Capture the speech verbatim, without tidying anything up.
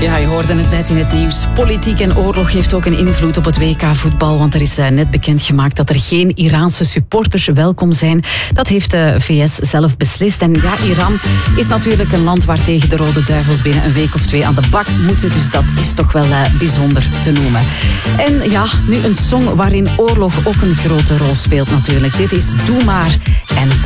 Ja, je hoorde het net in het nieuws. Politiek en oorlog heeft ook een invloed op het W K-voetbal. Want er is net bekendgemaakt dat er geen Iraanse supporters welkom zijn. Dat heeft de V S zelf beslist. En ja, Iran is natuurlijk een land waar tegen de Rode Duivels binnen een week of twee aan de bak moeten. Dus dat is toch wel uh, bijzonder te noemen. En ja, nu een song waarin oorlog ook een grote rol speelt natuurlijk. Dit is Doe Maar. En